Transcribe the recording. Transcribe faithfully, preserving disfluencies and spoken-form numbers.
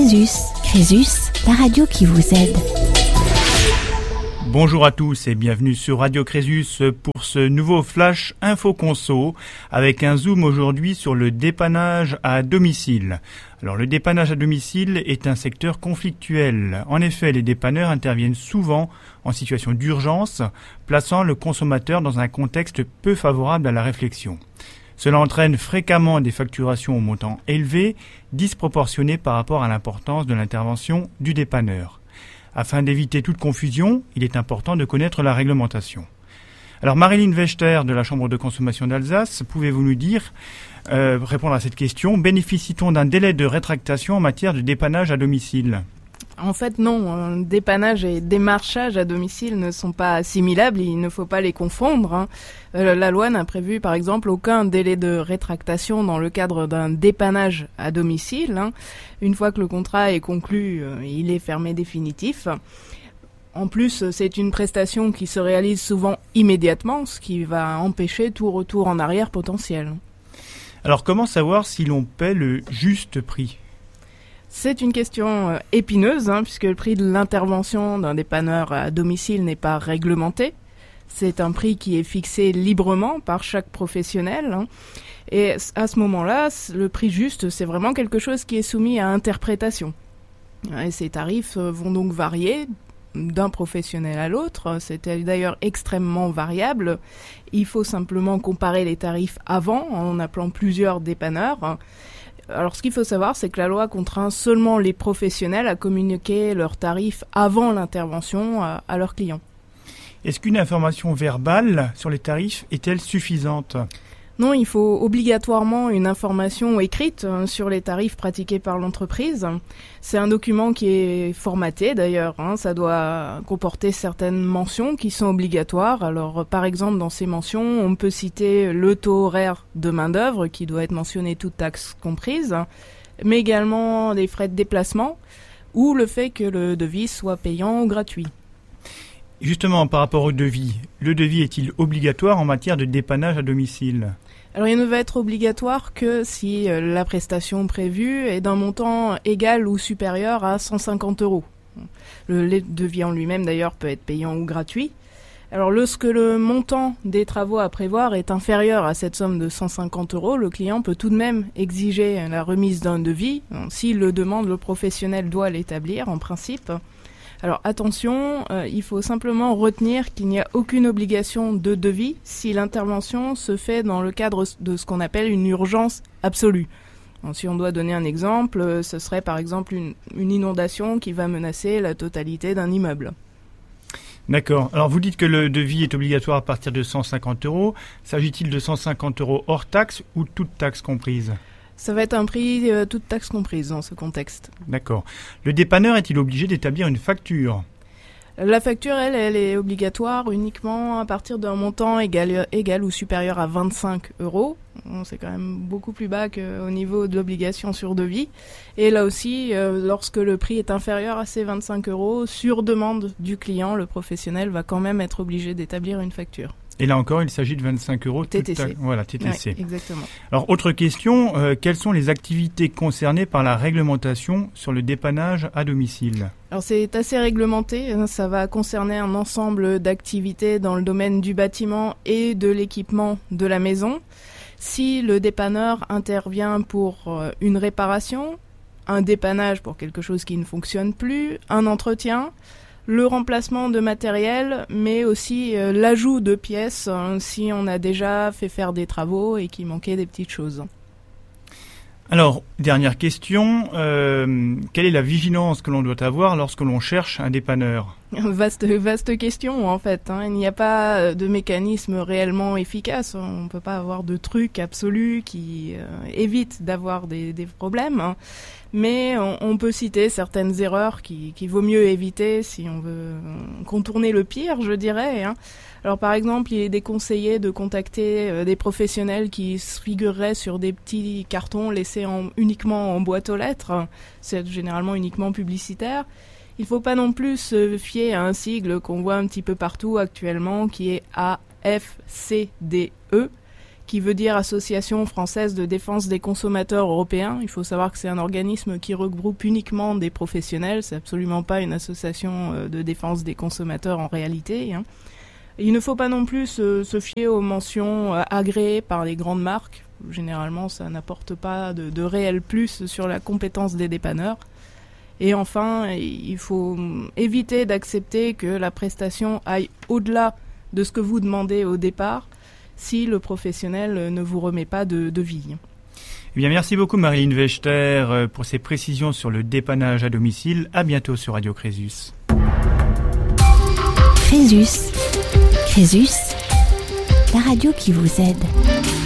Crésus. Crésus, la radio qui vous aide. Bonjour à tous et bienvenue sur Radio Crésus pour ce nouveau Flash Info Conso avec un zoom aujourd'hui sur le dépannage à domicile. Alors le dépannage à domicile est un secteur conflictuel. En effet, les dépanneurs interviennent souvent en situation d'urgence, plaçant le consommateur dans un contexte peu favorable à la réflexion. Cela entraîne fréquemment des facturations au montant élevé, disproportionnées par rapport à l'importance de l'intervention du dépanneur. Afin d'éviter toute confusion, il est important de connaître la réglementation. Alors Marilyn Wechter de la Chambre de consommation d'Alsace, pouvez-vous nous dire, euh, répondre à cette question, bénéficie-t-on d'un délai de rétractation en matière de dépannage à domicile ? En fait, non. Dépannage et démarchage à domicile ne sont pas assimilables. Il ne faut pas les confondre. Hein. Euh, la loi n'a prévu, par exemple, aucun délai de rétractation dans le cadre d'un dépannage à domicile. Hein. Une fois que le contrat est conclu, euh, il est fermé définitif. En plus, c'est une prestation qui se réalise souvent immédiatement, ce qui va empêcher tout retour en arrière potentiel. Alors, comment savoir si l'on paie le juste prix ? C'est une question euh, épineuse, hein, puisque le prix de l'intervention d'un dépanneur à domicile n'est pas réglementé. C'est un prix qui est fixé librement par chaque professionnel. Hein, et à ce moment-là, le prix juste, c'est vraiment quelque chose qui est soumis à interprétation. Et ces tarifs vont donc varier d'un professionnel à l'autre. C'est d'ailleurs extrêmement variable. Il faut simplement comparer les tarifs avant, en appelant plusieurs dépanneurs. Alors, ce qu'il faut savoir, c'est que la loi contraint seulement les professionnels à communiquer leurs tarifs avant l'intervention à, à leurs clients. Est-ce qu'une information verbale sur les tarifs est-elle suffisante ? Non, il faut obligatoirement une information écrite sur les tarifs pratiqués par l'entreprise. C'est un document qui est formaté d'ailleurs, hein, ça doit comporter certaines mentions qui sont obligatoires. Alors par exemple dans ces mentions, on peut citer le taux horaire de main-d'œuvre qui doit être mentionné toutes taxes comprises, mais également les frais de déplacement ou le fait que le devis soit payant ou gratuit. Justement, par rapport au devis, le devis est-il obligatoire en matière de dépannage à domicile ? Alors il ne va être obligatoire que si euh, la prestation prévue est d'un montant égal ou supérieur à cent cinquante euros. Le devis en lui-même d'ailleurs peut être payant ou gratuit. Alors lorsque le montant des travaux à prévoir est inférieur à cette somme de cent cinquante euros, le client peut tout de même exiger la remise d'un devis. S'il le demande, le professionnel doit l'établir en principe. Alors attention, euh, il faut simplement retenir qu'il n'y a aucune obligation de devis si l'intervention se fait dans le cadre de ce qu'on appelle une urgence absolue. Donc, si on doit donner un exemple, ce serait par exemple une, une inondation qui va menacer la totalité d'un immeuble. D'accord. Alors vous dites que le devis est obligatoire à partir de cent cinquante euros. S'agit-il de cent cinquante euros hors taxe ou toute taxe comprise ? Ça va être un prix, euh, toute taxe comprise dans ce contexte. D'accord. Le dépanneur est-il obligé d'établir une facture ? La facture, elle, elle est obligatoire uniquement à partir d'un montant égal, égal ou supérieur à vingt-cinq euros. Bon, c'est quand même beaucoup plus bas qu'au niveau de l'obligation sur devis. Et là aussi, euh, lorsque le prix est inférieur à ces vingt-cinq euros, sur demande du client, le professionnel va quand même être obligé d'établir une facture. Et là encore, il s'agit de vingt-cinq euros. T T C. Ta... Voilà, T T C. Oui, exactement. Alors, autre question, euh, quelles sont les activités concernées par la réglementation sur le dépannage à domicile ? Alors, c'est assez réglementé. Ça va concerner un ensemble d'activités dans le domaine du bâtiment et de l'équipement de la maison. Si le dépanneur intervient pour une réparation, un dépannage pour quelque chose qui ne fonctionne plus, un entretien, le remplacement de matériel, mais aussi euh, l'ajout de pièces hein, si on a déjà fait faire des travaux et qu'il manquait des petites choses. Alors, dernière question, euh, quelle est la vigilance que l'on doit avoir lorsque l'on cherche un dépanneur ? Vaste, vaste question en fait. Hein. Il n'y a pas de mécanisme réellement efficace. On ne peut pas avoir de truc absolu qui euh, évite d'avoir des, des problèmes. Hein. Mais on, on peut citer certaines erreurs qui, qui vaut mieux éviter si on veut contourner le pire, je dirais. Hein. Alors par exemple, il est déconseillé de contacter euh, des professionnels qui se figureraient sur des petits cartons laissés en, uniquement en boîte aux lettres. C'est généralement uniquement publicitaire. Il ne faut pas non plus se fier à un sigle qu'on voit un petit peu partout actuellement qui est A F C D E, qui veut dire Association française de défense des consommateurs européens. Il faut savoir que c'est un organisme qui regroupe uniquement des professionnels, c'est absolument pas une association de défense des consommateurs en réalité. Hein. Il ne faut pas non plus se, se fier aux mentions agréées par les grandes marques. Généralement, ça n'apporte pas de, de réel plus sur la compétence des dépanneurs. Et enfin, il faut éviter d'accepter que la prestation aille au-delà de ce que vous demandez au départ, si le professionnel ne vous remet pas de, de vie. Eh bien, merci beaucoup Marilyn Wechter pour ces précisions sur le dépannage à domicile. À bientôt sur Radio Crésus. Crésus, Crésus, la radio qui vous aide.